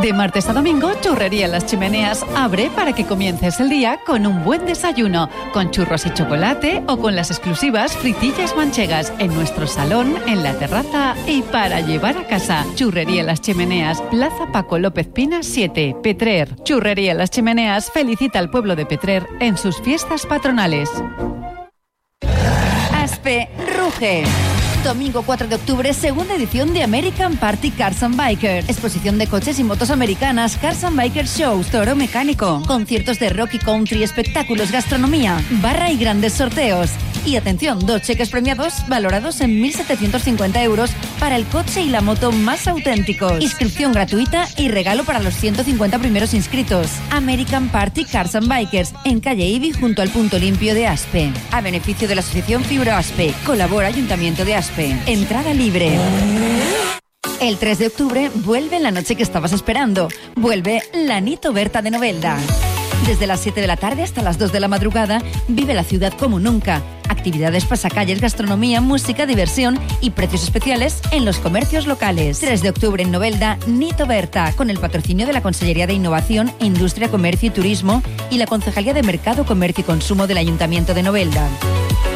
De martes a domingo, Churrería Las Chimeneas abre para que comiences el día con un buen desayuno, con churros y chocolate o con las exclusivas fritillas manchegas en nuestro salón, en la terraza y para llevar a casa. Churrería Las Chimeneas, Plaza Paco López Pina 7, Petrer. Churrería Las Chimeneas felicita al pueblo de Petrer en sus fiestas patronales. Aspe ruge. Domingo 4 de octubre, segunda edición de American Party Cars and Bikers. Exposición de coches y motos americanas, Cars and Bikers Shows, toro mecánico, conciertos de rock y country, espectáculos, gastronomía, barra y grandes sorteos. Y atención, 2 cheques premiados valorados en 1.750 euros para el coche y la moto más auténticos. Inscripción gratuita y regalo para los 150 primeros inscritos. American Party Cars and Bikers, en calle Ibi, junto al punto limpio de Aspe. A beneficio de la asociación Fibro Aspe. Colabora Ayuntamiento de Aspe. Entrada libre. El 3 de octubre vuelve la noche que estabas esperando. Vuelve la Nito Berta de Novelda. Desde las 7 de la tarde hasta las 2 de la madrugada, vive la ciudad como nunca. Actividades, pasacalles, gastronomía, música, diversión y precios especiales en los comercios locales. 3 de octubre en Novelda, Nito Berta, con el patrocinio de la Consellería de Innovación, Industria, Comercio y Turismo y la Concejalía de Mercado, Comercio y Consumo del Ayuntamiento de Novelda.